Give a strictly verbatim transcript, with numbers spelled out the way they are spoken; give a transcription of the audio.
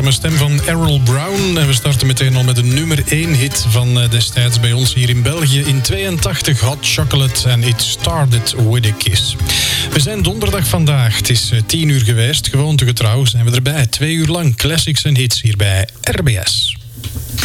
warme stem van Errol Brown. En we starten meteen al met een nummer één hit van destijds bij ons hier in België. In tweeëntachtig, Hot Chocolate en It Started With A Kiss. We zijn donderdag vandaag. Het is tien uur geweest. Gewoontegetrouw zijn we erbij. Twee uur lang classics en hits hier bij R B S.